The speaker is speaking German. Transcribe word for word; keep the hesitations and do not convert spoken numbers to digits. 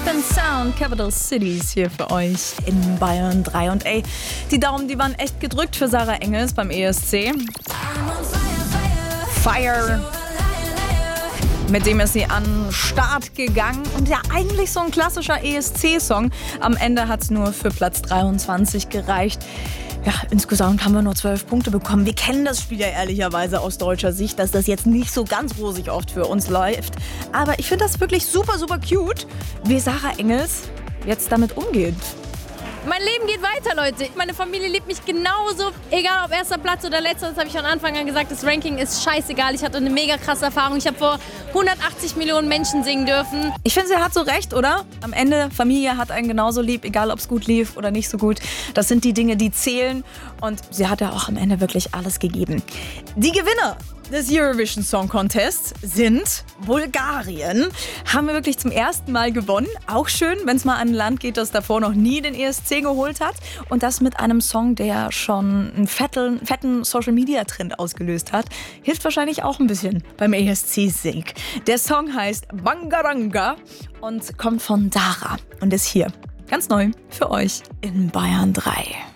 and Sound, Capital Cities hier für euch in Bayern drei. Und ey, die Daumen, die waren echt gedrückt für Sarah Engels beim E S C. Fire. Mit dem ist sie an den Start gegangen und ja eigentlich so ein klassischer E S C-Song. Am Ende hat es nur für Platz dreiundzwanzig gereicht. Ja, insgesamt haben wir nur zwölf Punkte bekommen. Wir kennen das Spiel ja ehrlicherweise aus deutscher Sicht, dass das jetzt nicht so ganz rosig oft für uns läuft. Aber ich finde das wirklich super, super cute, wie Sarah Engels jetzt damit umgeht. Mein Leben geht weiter, Leute. Meine Familie liebt mich genauso. Egal ob erster Platz oder letzter, das habe ich von Anfang an gesagt, das Ranking ist scheißegal. Ich hatte eine mega krasse Erfahrung. Ich habe vor hundertachtzig Millionen Menschen singen dürfen. Ich finde, sie hat so recht, oder? Am Ende, Familie hat einen genauso lieb, egal ob es gut lief oder nicht so gut. Das sind die Dinge, die zählen. Und sie hat ja auch am Ende wirklich alles gegeben. Die Gewinner des Eurovision Song Contests sind Bulgarien. Haben wir wirklich zum ersten Mal gewonnen. Auch schön, wenn es mal an ein Land geht, das davor noch nie den E S C geholt hat. Und das mit einem Song, der schon einen fetten, fetten Social-Media-Trend ausgelöst hat. Hilft wahrscheinlich auch ein bisschen beim E S C-Sieg. Der Song heißt Bangaranga und kommt von Dara und ist hier ganz neu für euch in Bayern drei.